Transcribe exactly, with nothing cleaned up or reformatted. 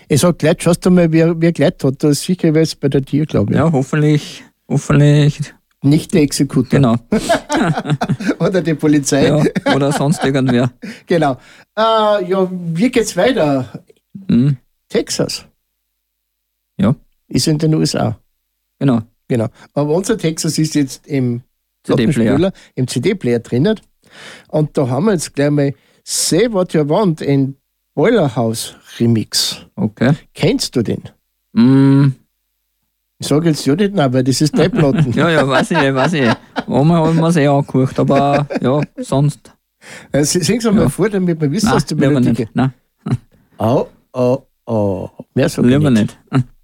Ich sag gleich, schaust du mal, wer, wer gleich hat. Da ist sicher was bei der Tier, glaube ich. Ja, hoffentlich, hoffentlich. Nicht der Exekutor. Genau. Oder die Polizei. Ja, oder sonst irgendwer. Genau. Äh, ja, wie geht's weiter? Hm. Texas. Ja. Ist in den U S A. Genau. Genau. Aber unser Texas ist jetzt im C D-Player. Im C D-Player drinnen. Und da haben wir jetzt gleich mal Say What You Want in Boiler House Remix. Okay. Kennst du den? Mm. Ich sage jetzt ja nicht nein, weil das ist drei Platten. ja, ja, weiß ich, weiß ich. Einmal haben wir es eh angehört, aber ja, sonst. Also, sing es einmal ja. vor, damit wir wissen, Nein, dass du lieber Melodie nicht. Nein. Oh, oh, oh. Mehr sag ich Lieber nicht. nicht.